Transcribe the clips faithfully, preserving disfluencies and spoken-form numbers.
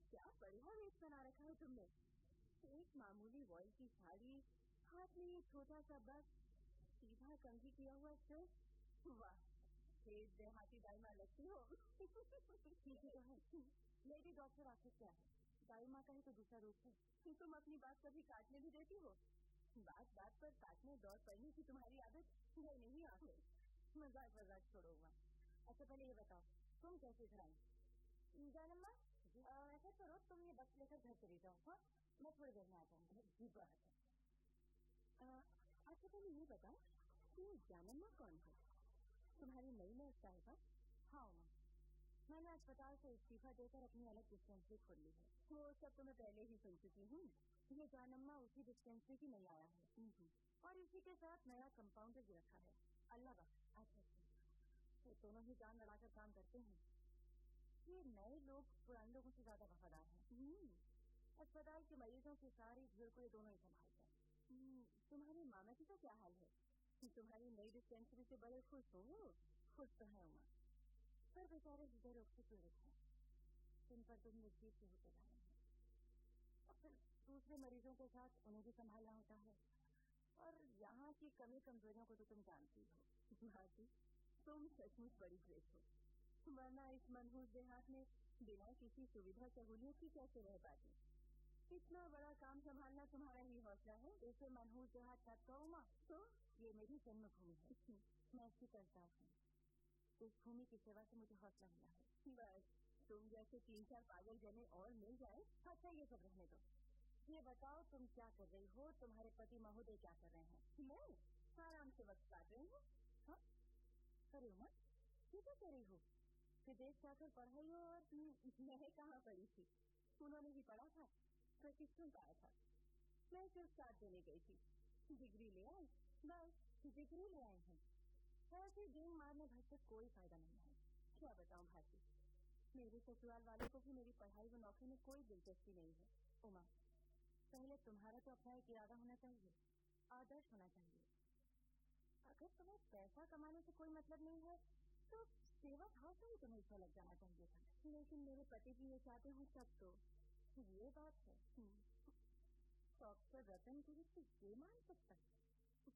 क्या बढ़िया वेश बना रखा है तुमने। एक मामूली वॉइल की साड़ी, हाथ में ये छोटा सा बस, सीधा कंघी किया हुआ सिर। वाह, तेज देहाती दाई माँ लगती हो। ठीक ही तो है। लेडी डॉक्टर आखिर क्या है, दाई माँ का ही तो दूसरा रूप है। तुम अपनी बात कभी काटने भी देती हो? बात बात पर काटने दौड़ पड़ने की तुम्हारी आदत गई नहीं आके। मजाक मजाक छोड़ो माँ। अच्छा पहले ये बताओ, तुम कैसे घर आई? जानम्मा, ऐसा करो तुम ये बस लेकर घर चली जाओ। हाँ, मैं थोड़ी देर में आ जाऊंगी। जी बात है। अच्छा पहले ये बताओ कि जानम्मा कौन है? तुम्हारी नई नर्स साहिबा? हाँ माँ, मैंने अस्पताल से इस्तीफा देकर अपनी अलग डिस्पेंसरी खोल ली है। वो सब तो मैं पहले ही सुन चुकी हूँ। ये जानम्मा उसी डिस्पेंसरी की नई आया है और इसी के साथ नया कंपाउंडर भी रखा है, अल्लाह बख्श। अच्छा अच्छा, तो दोनों ही जान लड़ाकर काम करते हैं। ये नए लोग पुराने लोगों से ज्यादा वफादार हैं। अस्पताल के मरीजों की सारी भीड़ को ये दोनों ही संभालते हैं। तुम्हारी मामा जी का क्या हाल है? तुम्हारी नई डिस्पेंसरी से बड़े खुश हो? खुश तो है उमा, पर बेचारे हृदय रोग से पीड़ित हैं, दिन पर दिन निर्जीव से होते जा रहे हैं। और फिर दूसरे मरीजों के साथ उन्हें भी संभालना होता है, और यहाँ की कमी कमजोरियों को तो तुम जानती हो। भाभी, तुम सचमुच बड़ी ग्रेट हो, वरना इस मनहूस देहात में बिना किसी सुविधा सहूलियत की कैसे रह पाती? इतना बड़ा काम संभालना तुम्हारा ही हौसला है। इसे मनहूस देहात मत कहो माँ, तो ये मेरी जन्मभूमि है, मैं इसकी करतार हूँ। इस भूमि की सेवा से मुझे हौसला मिला है। बस तुम जैसे तीन चार पागल जने और मिल जाए। अच्छा ये सब रहने दो, ये बताओ तुम क्या कर रही हो, तुम्हारे पति महोदय क्या कर रहे हैं? मैं आराम से वक्त काट रही हूँ। हाँ अरे उमा, ये क्या कर रही हो? विदेश जाकर पढ़ाई हो? और मैं कहाँ पढ़ी थी, उन्होंने ही पढ़ा था, प्रशिक्षण पाया था। मैं सिर्फ साथ देने गई थी, डिग्री ले आई, बस डिग्री ले आए हैं। ऐसे गेम मारने भर से कोई फायदा नहीं है। क्या बताऊं भाभी, मेरे ससुराल वालों को भी मेरी पढ़ाई व नौकरी में कोई दिलचस्पी नहीं है। उमा, पहले तुम्हारा तो अपना एक इरादा होना चाहिए, आदर्श होना चाहिए। अगर तुम्हें पैसा कमाने से कोई मतलब नहीं है तो सेवा भाव से ही तुम्हें इसमें लग जाना चाहिए था। लेकिन मेरे पति जी ये चाहते हैं तब तो ये बात है। डॉक्टर रतनगिरी से ये मान सकता है?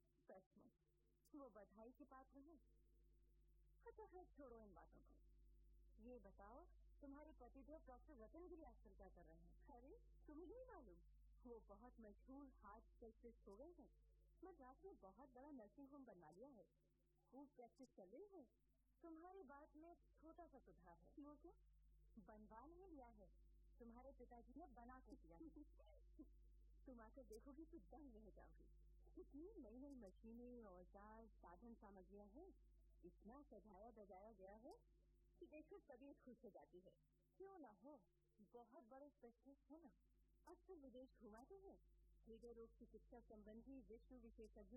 सचमुच वो बधाई के पात्र है। अच्छा खैर छोड़ो इन बातों को, ये बताओ तुम्हारे पतिदेव डॉक्टर रतनगिरी आजकल क्या कर रहे हैं? अरे तुम्हें नहीं मालूम, वो बहुत मशहूर हार्ट स्पेशलिस्ट हो गए हैं। मद्रास में बहुत बड़ा नर्सिंग होम बनवा लिया है, खूब प्रैक्टिस चल रही है। तुम्हारी बात में छोटा सा सुधार है। वो क्या? बनवा नहीं लिया है, तुम्हारे पिताजी ने बना कर दिया है। तुम आकर देखोगी तो दंग रह जाओगी। इतनी नई नई मशीनें, औजार, साधन सामग्रियां हैं, इतना सजाया बजाया गया है कि देखकर तबीयत खुश हो जाती है। क्यों ना हो, बहुत बड़े स्पेशलिस्ट है ना, अक्सर विदेश घुमाते हैं, हृदय रोग चिकित्सा संबंधी विश्व विशेषज्ञ